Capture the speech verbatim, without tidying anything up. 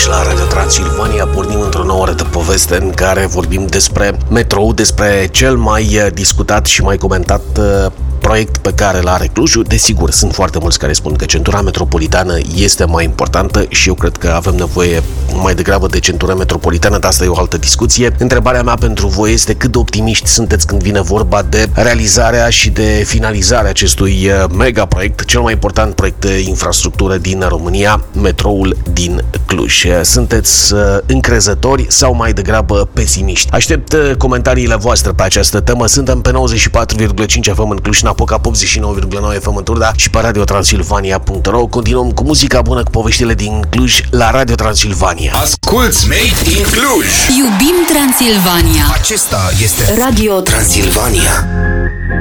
Cluj la Radio Transilvania. Pornim într-o nouă oră de poveste în care vorbim despre metrou, despre cel mai discutat și mai comentat proiect pe care îl are Clujul. Desigur, sunt foarte mulți care spun că centura metropolitană este mai importantă și eu cred că avem nevoie mai degrabă de centura metropolitană, dar asta e o altă discuție. Întrebarea mea pentru voi este cât de optimiști sunteți când vine vorba de realizarea și de finalizarea acestui mega proiect, cel mai important proiect de infrastructură din România, metroul din Cluj. Sunteți încrezători sau mai degrabă pesimiști? Aștept comentariile voastre pe această temă. Suntem pe nouăzeci și patru virgulă cinci F M în Cluj, Napoca, optzeci și nouă virgulă nouă F M în Turda și pe radio transilvania punct ro. Continuăm cu muzica bună, cu poveștile din Cluj la Radio Transilvania. Asculți Made in Cluj! Iubim Transilvania! Acesta este Radio Transilvania.